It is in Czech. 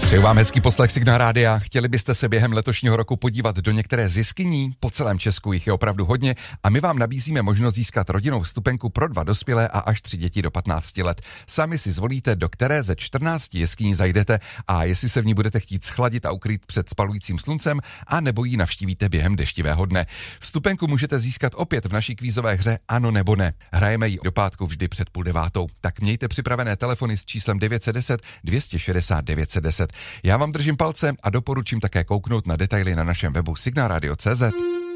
Přeju vám hezký poslech Signál Rádia. Chtěli byste se během letošního roku podívat do některé z jeskyní? Po celém Česku jich je opravdu hodně a my vám nabízíme možnost získat rodinnou vstupenku pro 2 dospělé a až 3 děti do 15 let. Sami si zvolíte, do které ze 14 jeskyní zajdete a jestli se v ní budete chtít schladit a ukrýt před spalujícím sluncem, a nebo ji navštívíte během deštivého dne. Vstupenku můžete získat opět v naší kvízové hře Ano nebo ne. Hrajeme ji do pátku vždy před 8:30. Tak mějte připravené telefony s číslem 910 260 910. Já vám držím palce a doporučím také kouknout na detaily na našem webu signalradio.cz.